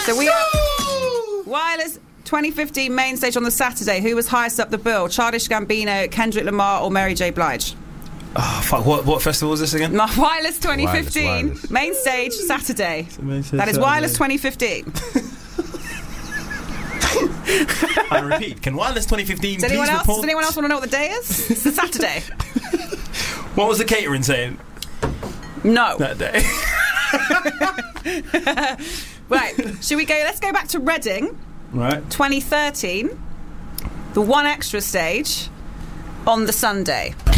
So we have Wireless 2015 main stage on the Saturday. Who was highest up the bill? Childish Gambino, Kendrick Lamar, or Mary J. Blige? Oh, fuck. What festival was this again? Wireless 2015 Wireless. main stage Saturday. Main stage That is Saturday. Wireless 2015. I repeat, can Wireless 2015 Does anyone please else? report? Does anyone else want to know what the day is? It's the Saturday. What was the catering saying No. that day? Right. Should we go? Let's go back to Reading, Right. 2013. The One Extra stage on the Sunday. That's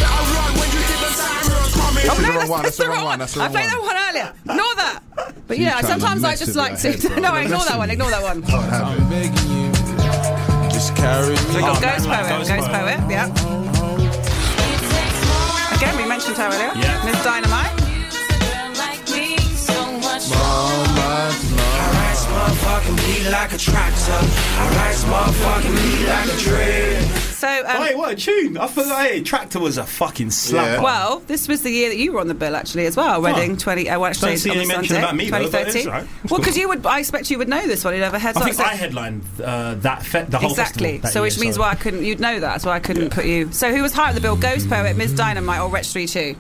the wrong one. That's the wrong one. That's the I wrong played one. that one earlier. Ignore that. But You yeah, trying to sometimes I mess just with like your to. head, bro. No, You're ignore that messing one. with Ignore that one. I'm begging you, just carry me. We got Ghost man, Poet. Ghost Ghost Poet. Poet. Yeah. Again, we mentioned her earlier. Yeah. Miss Dynamite. Motherfucking beat like a tractor. I ride motherfucking beat like a train. So, Wait, what a tune! I forgot. Hey, Tractor was a fucking slapper. Yeah. well, this was the year that you were on the bill actually as well. Reading 20. One Extra Don't stage see on the any mention Sunday. about me, though, but it's 2013. all right. It's Well, cool. because you would. I expect you would know this one. You'd ever head. I think I headlined the whole Exactly. festival. So which means why I couldn't. You'd know that. So I couldn't put you. So who was higher on the bill? Ghost Poet, Miss Dynamite, or Wretch 3-2?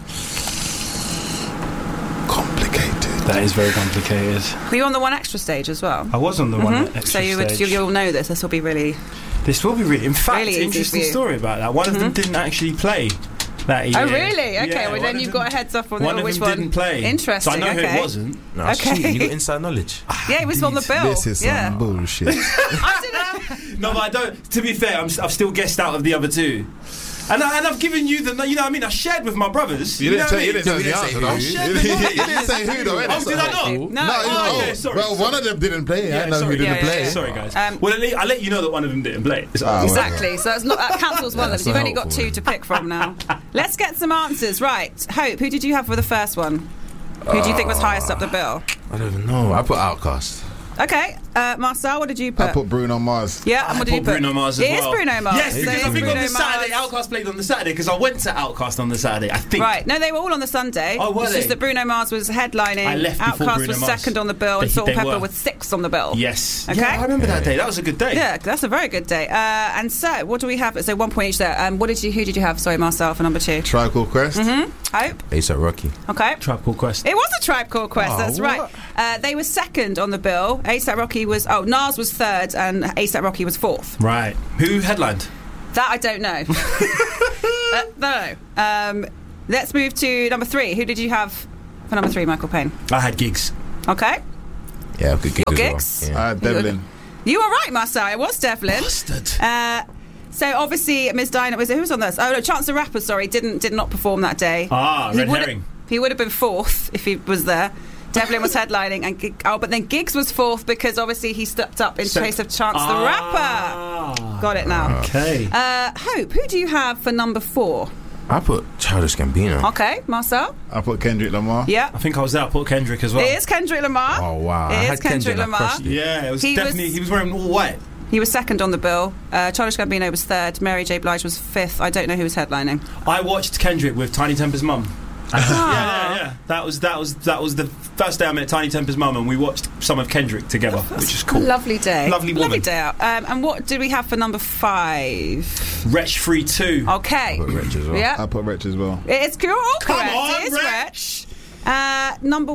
Complicated. That is very complicated. Were you on the One Extra stage as well? I was on the one extra So you would. stage. You'll know this. This will be really. This will be really. In fact, Really easy interesting for you. story about that. One of them didn't actually play that year. Oh really? Okay. Yeah, well one then of you've them- got a heads up on One of which them one. didn't play. Interesting. So I know okay. who it wasn't. No, Okay. shit, you got inside knowledge. Yeah, he was on the bill. This is some yeah. bullshit. I didn't. No, but I don't. To be fair, I've still guessed out of the other two. And I've given you the, you know what I mean? I shared with my brothers. You didn't know what I say mean? the didn't answer say though. who. You didn't say who though. Oh, innit? did I not? No. Oh, okay, sorry. Well, one of them didn't play. I know who sorry. didn't Yeah, play. yeah. Sorry, guys. Um, Well, I'll let you know that one of them didn't play. Exactly. So that's not, that cancels one of them. That's So you've not only got helpful, two to pick from now. Let's get some answers. Right. Hope, who did you have for the first one? Who do you think was highest up the bill? I don't even know. I put Outcast. Okay. Marcel, what did you put? I put Bruno Mars. Yeah, and what did you put? Bruno Mars as It well. is Bruno Mars. Yes, So because it's I think Bruno on the Saturday, Mars. Outcast played on the Saturday, because I went to Outcast on the Saturday, I think. Right. No, they were all on the Sunday. Oh, were It's they? just that Bruno Mars was headlining. I left before Outcast Bruno was Mars. second on the bill, and They Salt and Pepper were. was sixth on the bill. Yes. Okay. Yeah, I remember that day. That was a good day. Yeah, that's a very good day. And so, what do we have? So 1 point each there. Who did you have? Sorry, Marcel, for number 2. Tribe Called Quest. Hope. ASAP Rocky. Okay. Tribe Called Quest. It was a Tribe Called Quest, Oh, that's right. They were second on the bill. A$AP Rocky was... Oh, Nas was third and A$AP Rocky was fourth. Right. Who headlined? That I don't know. No. Let's move to number 3. Who did you have for number 3, Michael Payne? I had gigs. Okay. Yeah, good gig as gigs? well. Yeah. Devlin. You were right, Marcel. It was Devlin. Bastard. So obviously, Miss Dinah who was on this? Oh no, Chance the Rapper. Sorry, did not perform that day. Red herring. He would have been fourth if he was there. Devlin was headlining, and but then Giggs was fourth because obviously he stepped up in place of Chance the Rapper. Got it now. Okay. Hope, who do you have for number 4? I put Childish Gambino. Okay, Marcel. I put Kendrick Lamar. Yeah. I think I was there. I put Kendrick as well. It is Kendrick Lamar. Oh wow! It I is had Kendrick and I Lamar. crushed it. Yeah, it was He definitely. was- He was wearing all white. He was second on the bill. Childish Gambino was third. Mary J. Blige was fifth. I don't know who was headlining. I watched Kendrick with Tiny Temper's mum. Yeah. That was the first day I met Tiny Temper's mum, and we watched some of Kendrick together, which is cool. Lovely day. Lovely woman. day out. And what did we have for number 5? Wretch 3-2. Okay. I put Rich as well. Yeah. I put Rich as well. It's all Come correct. on, it is Wretch. Number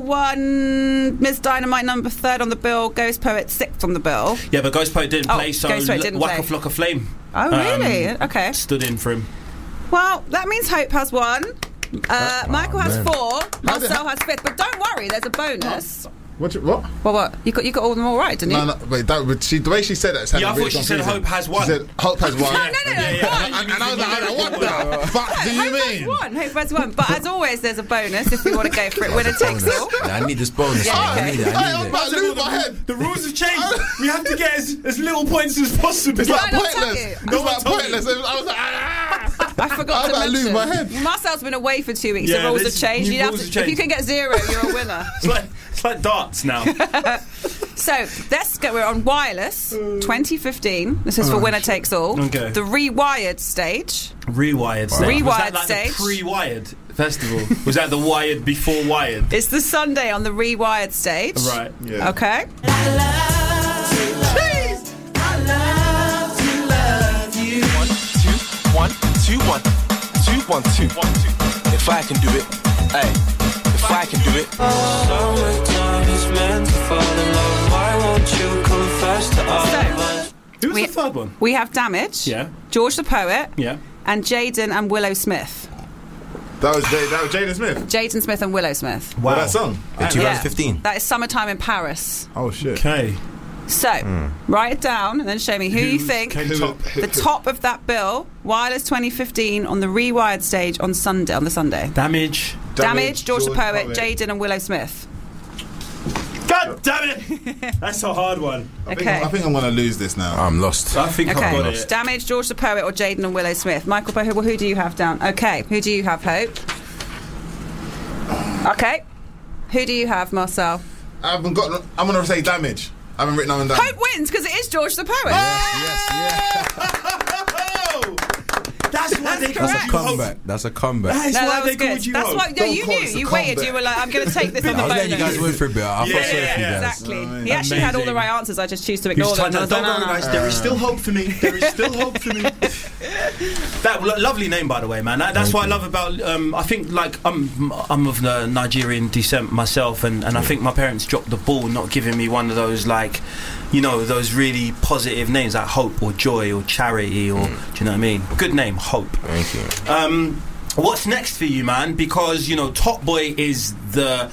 1, Miss Dynamite. Number 3rd on the bill. Ghost Poet 6th on the bill. Yeah, but Ghost Poet didn't Oh, play, so Ghost Poet didn't Whack play. a Flock of Flame. Oh, really? Okay. Stood in for him. Well, that means Hope has 1. Michael has man. 4. Marcel has 5th. But don't worry, there's a bonus. What? Well, what? You got all of them all right, didn't you? No, wait. The way she said that. Yeah, I thought she said Hope has 1. She said Hope has 1. No. And I was like, what the fuck do you mean? Hope has 1. But as always, there's a bonus if you want to go for it. Winner takes all. Yeah, I need this bonus. Yeah, man. okay. I need it. I I'm need it. about to lose my head. The rules have changed. We have to get as little points as possible. It's Did like I not tell pointless. you? It's No one like told pointless. I was like, I forgot I'm to about to lose mention. my head. Marcel's been away for 2 weeks. Yeah, the rules have there's changed. new You'd have rules to, have if you changed. can get 0, you're a winner. It's like darts now. So let's go. We're on Wireless 2015. This is for Winner Takes All. Okay. The Rewired stage. Rewired stage. Rewired Was that like stage. the pre-wired festival? Was that the Wired before Wired? It's the Sunday on the Rewired stage. Right. Yeah. Okay. One, two, 1, 2, 1, 2. If I can do it, hey. If I can do it. Summertime is meant to fall in love. Why won't you confess to all of us? Who was the third one? We have Damage, Yeah. George the Poet, Yeah. and Jaden and Willow Smith. That was Jaden Smith. Jaden Smith and Willow Smith. Wow. That song. In 2015. That is Summertime in Paris. Oh shit. Okay. So, write it down and then show me who you think came top? the top of that bill, Wireless 2015 on the Rewired stage on the Sunday. Damage. Damage, George the Poet, Jaden and Willow Smith. God damn it! That's a hard one. I think I'm going to lose this now. I'm lost. I think I've got Okay, it. Damage, George the Poet or Jaden and Willow Smith. Michael Bohe, well, who do you have down? Okay, who do you have, Hope? Okay. Who do you have, Marcel? I'm going to say Damage. I haven't written down. Hope wins because it is George the Poet. That's why they That's a comeback. That's a comeback. That's No, why that they was called good. you That's Hope. why. No, you knew. You waited. You were like, I'm going to take this on the I was letting you bonus. guys win for a bit. I felt sorry for you guys. Exactly. Right. He actually had all the Amazing. right answers. I just choose to He's ignore trying them. to, don't worry, guys. There is still hope for me. There is still hope for me. That lovely name, by the way, man. That's what I love about. I think like I'm of the Nigerian descent myself, and I think my parents dropped the ball not giving me one of those like, you know, those really positive names like Hope or Joy or Charity or do you know what I mean? Good name, Hope. Thank you. What's next for you, man? Because you know, Top Boy is the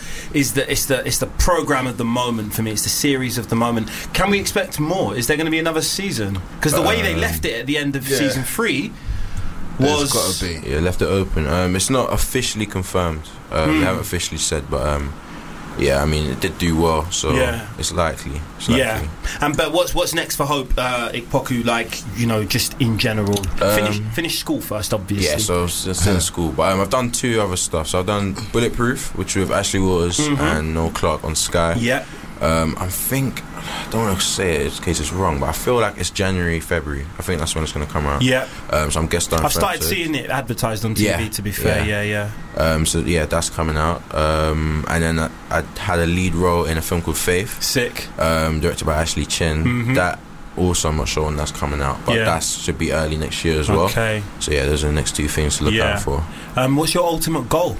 program of the moment for me. It's the series of the moment. Can we expect more? Is there going to be another season? Because the way they left it at the end of season 3 was There's got to be. Yeah, left it open. It's not officially confirmed. They haven't officially said, but yeah, I mean, it did do well, so Yeah. it's likely. Yeah, but what's next for Hope Ikpoku? Like, you know, just in general, finish school first, obviously. Yeah, so it's in school, but I've done 2 other stuff. So I've done Bulletproof, which with Ashley Waters and Noel Clark on Sky. Yeah. I think, I don't want to say it in case it's wrong, but I feel like it's January, February. I think that's when it's going to come out. Yeah. So I'm guest starring. I've started seeing it advertised on TV. Yeah. To be fair, yeah. So yeah, that's coming out. And then I had a lead role in a film called Faith. Sick. Directed by Ashley Chin. That also, I'm not sure when that's coming out, but that should be early next year as well. Okay. So yeah, those are the next 2 things to look out for. What's your ultimate goal?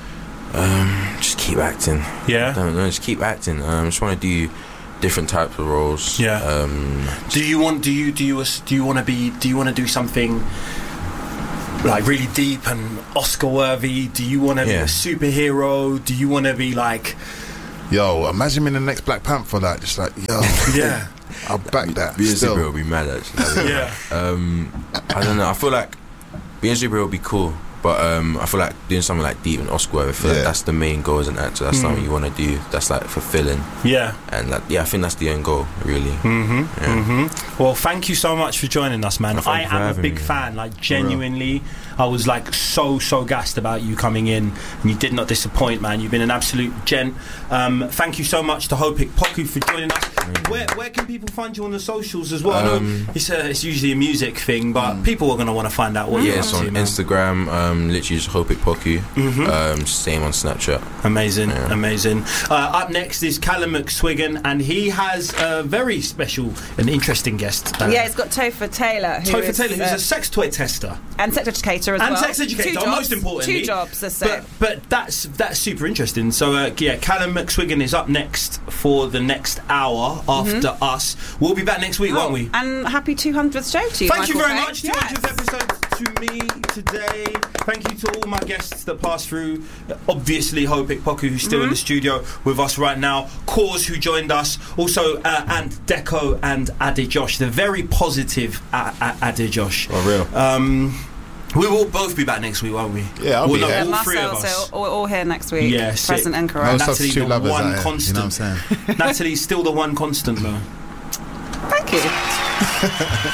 Just keep acting. Yeah. I don't know, just keep acting. Just want to do different types of roles. Yeah. Do you want to do something like really deep and Oscar worthy? Do you want to be a superhero? Do you want to be like, Yo, imagine me in the next Black Panther. That just like, yo, yeah, I'll back that. Being a Still. superhero would be mad actually. yeah, I don't know. I feel like being a superhero would be cool, but I feel like doing something like deep and Oscar worthy, I feel like that's the main goal as an actor. That's something you want to do. That's like fulfilling. yeah. And like, I think that's the end goal, really. Well, thank you so much for joining us, man. I Thank you for am a having big me. fan. Like, genuinely, I was like so gassed about you coming in, and you did not disappoint, man. You've been an absolute gent. Thank you so much to Hope Ikpoku for joining us. Where can people find you on the socials as well? I know it's usually a music thing, but people are going to want to find out what you're up It's on to, man. Instagram, literally just Hope Ikpoku. Same on Snapchat. Amazing. Up next is Callum McSwiggan, and he has a very special and interesting guest. Yeah, it's got Topher Taylor. Topher Taylor, who's a sex toy tester and sex educator as and well. sex educator. 2 jobs, Most importantly, 2 jobs. Let's say. But that's super interesting. So yeah, Callum McSwiggan is up next for the next hour after us. We'll be back next week, won't we? And happy 200th show to you. Thank you Michael very Fay. much. Yes. 200th episode to me today. Thank you to all my guests that passed through. Obviously, Hope Ikpoku, who's still in the studio with us right now. Cause, who joined us. Also, and Deco and Adejosh, the very positive Adejosh. Oh, real. We will both be back next week, won't we? Yeah, I'll be here. All 3 of Marcel, us. so all here next week. Yeah, sick. Present and No correct. Natalie, substitute the lovers one out here, constant. You know what I'm saying? Natalie's still the one constant, though. Thank you.